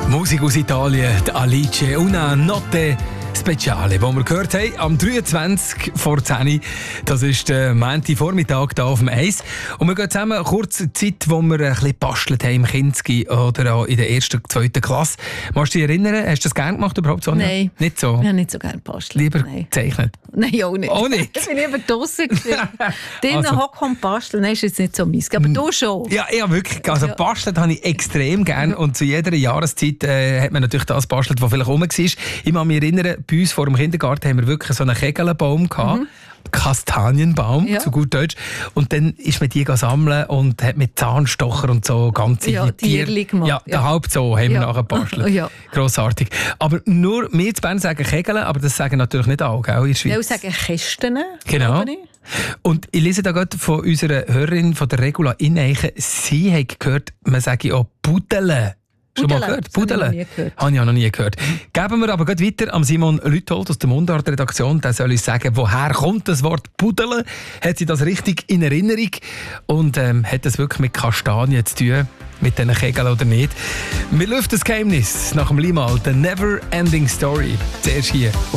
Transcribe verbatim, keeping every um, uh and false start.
Musik aus Italien, die Alice, una notte speciale, wo wir gehört haben, am dreiundzwanzig vor zehn. Das ist der Montagvormittag hier auf dem Eis. Und wir gehen zusammen kurz eine Zeit, wo wir ein bisschen bastelt haben im Kinski oder auch in der ersten, zweiten Klasse. Magst du dich erinnern? Hast du das gerne gemacht überhaupt, Sonja? Nein. Nicht so? Ich habe nicht so gerne bastelt. Lieber Nein. gezeichnet? Nein, auch nicht. Auch nicht? Ich bin lieber draussen gewesen. Drinnen Also- hocken und basteln, nein, ist jetzt nicht so meins. Aber du schon. Ja, ja, wirklich. Also Ja. bastelt habe ich extrem gern und zu jeder Jahreszeit äh, hat man natürlich das bastelt, was vielleicht rum war. Ich kann mich erinnern, bei uns vor dem Kindergarten haben wir wirklich so einen Kegelbaum gehabt. Kastanienbaum, Ja. zu gut Deutsch. Und dann ist man die sammeln und hat mit Zahnstocher und so ganze Ja, Tierli gemacht. Ja, Ja. der Hauptzoo haben wir Ja. nachher gebastelt. Ja. Grossartig. Aber nur wir zu Bern sagen Kegeln, aber das sagen natürlich nicht alle, gell, in der Schweiz. Ich will sagen Kästen. Genau. glaube ich. Und ich lese da gerade von unserer Hörerin, von der Regula Ineichen, sie hat gehört, man sage auch Pudele. Schon mal Pudele, gehört? das habe ich Pudele? noch nie gehört. Habe ich auch noch nie gehört. Geben wir aber gleich weiter an Simon Lüthold aus der Mundart-Redaktion. Der soll uns sagen, woher kommt das Wort Pudele? Hat sie das richtig in Erinnerung? Und ähm, hat das wirklich mit Kastanien zu tun? Mit diesen Kegeln oder nicht? Wir lüften das Geheimnis nach dem Limal, The Never Ending Story. Zuerst hier.